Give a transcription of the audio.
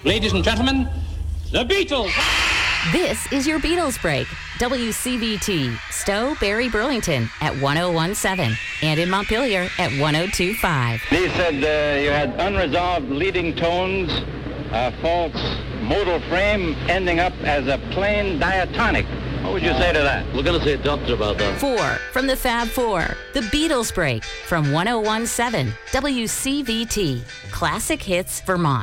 Ladies and gentlemen, the Beatles. This is your Beatles break. WCVT, Stowe, Barry, Burlington at 1017 and in Montpelier at 1025. He said you had unresolved leading tones, a false modal frame ending up as a plain diatonic. What would you say to that? We're going to say doctor about that. 4 from the Fab Four, the Beatles break from 1017 WCVT, Classic Hits Vermont.